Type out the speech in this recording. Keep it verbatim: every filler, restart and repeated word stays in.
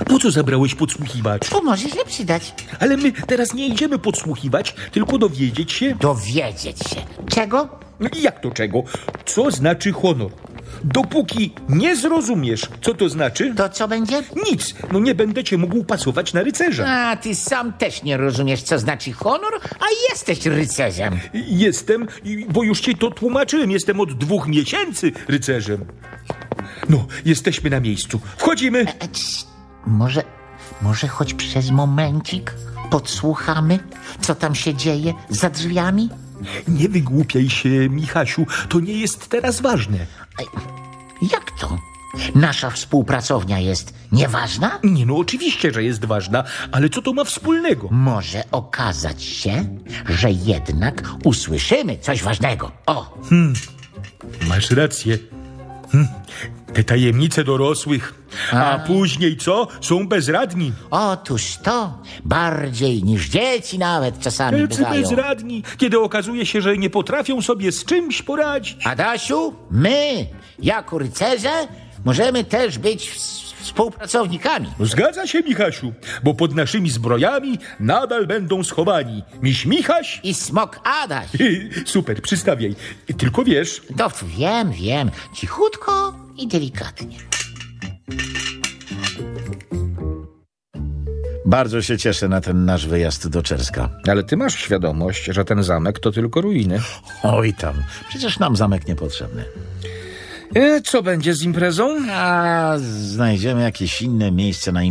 Po co zabrałeś podsłuchiwacz? To może się przydać. Ale my teraz nie idziemy podsłuchiwać, tylko dowiedzieć się... Dowiedzieć się. Czego? Jak to czego? Co znaczy honor? Dopóki nie zrozumiesz, co to znaczy... To co będzie? Nic. No nie będę cię mógł pasować na rycerza. A, ty sam też nie rozumiesz, co znaczy honor, a jesteś rycerzem. Jestem, bo już ci to tłumaczyłem, jestem od dwóch miesięcy rycerzem. No, jesteśmy na miejscu. Wchodzimy. E, cz, może, może choć przez momencik podsłuchamy, co tam się dzieje za drzwiami? Nie wygłupiaj się, Michasiu, to nie jest teraz ważne. Ej, jak to? Nasza współpracownia jest nieważna? Nie, no oczywiście, że jest ważna, ale co to ma wspólnego? Może okazać się, że jednak usłyszymy coś ważnego. O! Masz rację. Hm. Te tajemnice dorosłych. A, A. później co? Są bezradni. Otóż to, bardziej niż dzieci nawet czasami Tacy bywają. bezradni, kiedy okazuje się, że nie potrafią sobie z czymś poradzić. Adasiu, my, jako rycerze, możemy też być w- współpracownikami. Zgadza się, Michasiu, bo pod naszymi zbrojami nadal będą schowani miś Michaś. I smok Adaś. Super, przystawiaj. Tylko wiesz, To wiem, wiem, cichutko i delikatnie. Bardzo się cieszę na ten nasz wyjazd do Czerska. ale ty masz świadomość, że ten zamek to tylko ruiny. Oj tam, przecież nam zamek niepotrzebny. E, co będzie z imprezą? A znajdziemy jakieś inne miejsce na